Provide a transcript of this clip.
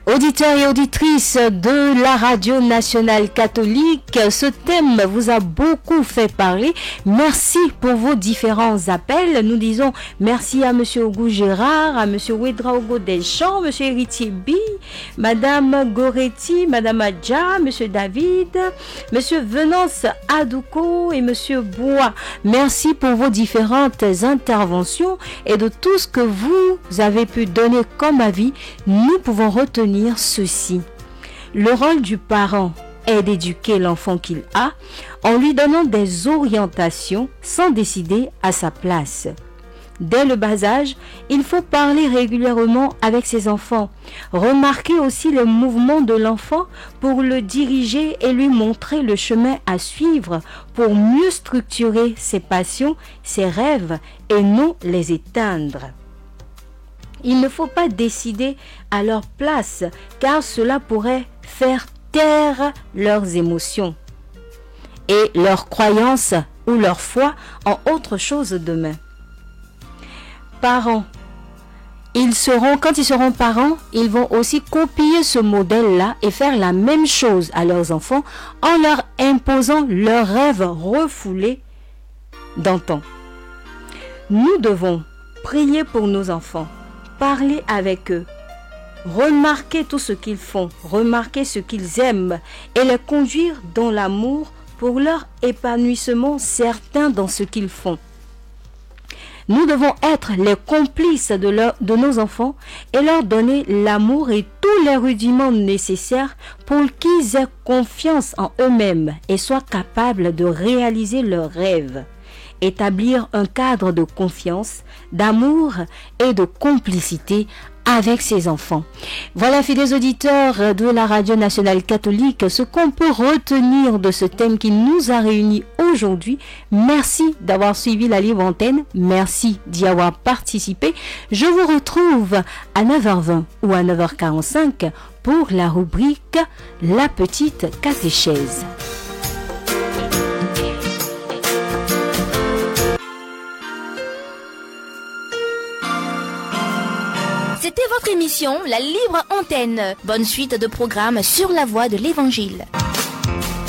Auditeurs et auditrices de la radio nationale catholique, ce thème vous a beaucoup fait parler. Merci pour vos différents appels. Nous disons merci à Monsieur Ogou Gérard, à Monsieur Ouedraogo Deschamps, Monsieur Héritier B, Madame Goretti, Madame Adja, Monsieur David, Monsieur Venance Adouko et Monsieur Bois. Merci pour vos différentes interventions et de tout ce que vous avez pu donner comme avis. Nous pouvons retenir ceci. Le rôle du parent est d'éduquer l'enfant qu'il a en lui donnant des orientations sans décider à sa place. Dès le bas âge, il faut parler régulièrement avec ses enfants. Remarquer aussi le mouvement de l'enfant pour le diriger et lui montrer le chemin à suivre pour mieux structurer ses passions, ses rêves et non les éteindre. Il ne faut pas décider à leur place, car cela pourrait faire taire leurs émotions et leurs croyances ou leur foi en autre chose demain. Parents, quand ils seront parents, ils vont aussi copier ce modèle-là et faire la même chose à leurs enfants en leur imposant leurs rêves refoulés d'antan. Nous devons prier pour nos enfants, parler avec eux, remarquer tout ce qu'ils font, remarquer ce qu'ils aiment et les conduire dans l'amour pour leur épanouissement certain dans ce qu'ils font. Nous devons être les complices de nos enfants et leur donner l'amour et tous les rudiments nécessaires pour qu'ils aient confiance en eux-mêmes et soient capables de réaliser leurs rêves. Établir un cadre de confiance, d'amour et de complicité avec ses enfants. Voilà, fidèles auditeurs de la radio nationale catholique, ce qu'on peut retenir de ce thème qui nous a réunis aujourd'hui. Merci d'avoir suivi la libre antenne. Merci d'y avoir participé. Je vous retrouve à 9h20 ou à 9h45 pour la rubrique La petite catéchèse. C'était votre émission La Libre Antenne. Bonne suite de programmes sur la voie de l'Évangile.